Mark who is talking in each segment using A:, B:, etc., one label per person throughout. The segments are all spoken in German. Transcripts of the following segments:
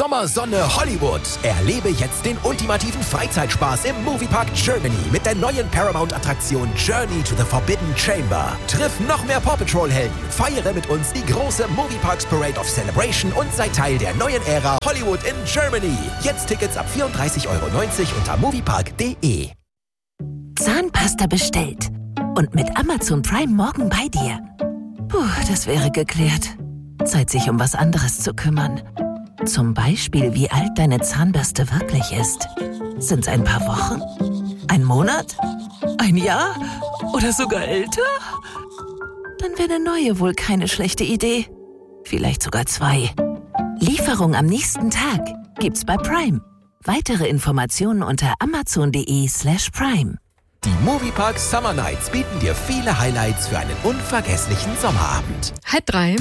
A: Sommersonne Hollywood. Erlebe jetzt den ultimativen Freizeitspaß im Moviepark Germany mit der neuen Paramount-Attraktion Journey to the Forbidden Chamber. Triff noch mehr Paw Patrol-Helden, feiere mit uns die große Movieparks Parade of Celebration und sei Teil der neuen Ära Hollywood in Germany. Jetzt Tickets ab 34,90 € unter moviepark.de.
B: Zahnpasta bestellt. Und mit Amazon Prime morgen bei dir. Puh, das wäre geklärt. Zeit, sich um was anderes zu kümmern. Zum Beispiel, wie alt deine Zahnbürste wirklich ist. Sind's ein paar Wochen? Ein Monat? Ein Jahr? Oder sogar älter? Dann wäre eine neue wohl keine schlechte Idee. Vielleicht sogar 2. Lieferung am nächsten Tag gibt's bei Prime. Weitere Informationen unter amazon.de/prime.
A: Die Moviepark Summer Nights bieten dir viele Highlights für einen unvergesslichen Sommerabend.
C: 2:30.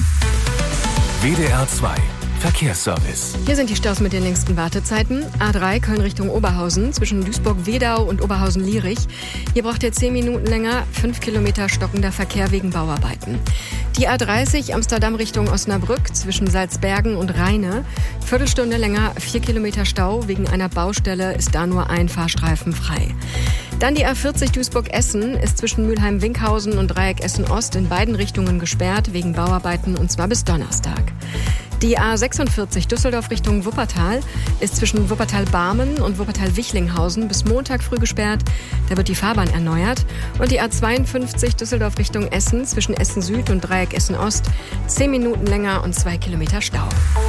D: WDR 2 Verkehrsservice.
C: Hier sind die Staus mit den längsten Wartezeiten. A3 Köln Richtung Oberhausen zwischen Duisburg-Wedau und Oberhausen-Lierich. Hier braucht ihr 10 Minuten länger, 5 Kilometer stockender Verkehr wegen Bauarbeiten. Die A30 Amsterdam Richtung Osnabrück zwischen Salzbergen und Rheine. Viertelstunde länger, 4 Kilometer Stau. Wegen einer Baustelle ist da nur ein Fahrstreifen frei. Dann die A40 Duisburg-Essen ist zwischen Mülheim-Winkhausen und Dreieck Essen-Ost in beiden Richtungen gesperrt wegen Bauarbeiten und zwar bis Donnerstag. Die A46 Düsseldorf Richtung Wuppertal ist zwischen Wuppertal-Barmen und Wuppertal-Wichlinghausen bis Montag früh gesperrt. Da wird die Fahrbahn erneuert. Und die A52 Düsseldorf Richtung Essen zwischen Essen Süd und Dreieck Essen Ost 10 Minuten länger und 2 Kilometer Stau.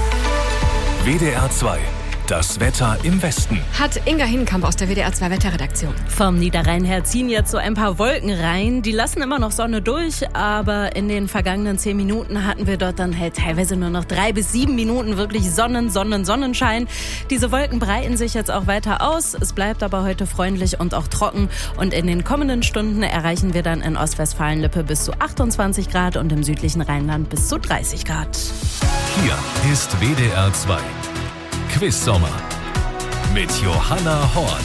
D: WDR 2. Das Wetter im Westen.
C: Hat Inga Hinkamp aus der WDR 2 Wetterredaktion.
E: Vom Niederrhein her ziehen jetzt so ein paar Wolken rein. Die lassen immer noch Sonne durch, aber in den vergangenen 10 Minuten hatten wir dort dann halt teilweise nur noch 3 bis 7 Minuten wirklich Sonnenschein. Diese Wolken breiten sich jetzt auch weiter aus. Es bleibt aber heute freundlich und auch trocken. Und in den kommenden Stunden erreichen wir dann in Ostwestfalen-Lippe bis zu 28 Grad und im südlichen Rheinland bis zu 30 Grad.
D: Hier ist WDR 2. Quiz-Sommer mit Johanna Horn.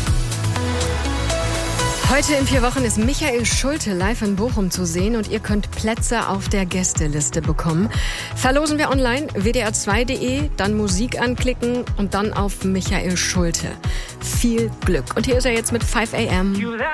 C: Heute in 4 Wochen ist Michael Schulte live in Bochum zu sehen und ihr könnt Plätze auf der Gästeliste bekommen. Verlosen wir online, wdr2.de, dann Musik anklicken und dann auf Michael Schulte. Viel Glück. Und hier ist er jetzt mit 5 AM.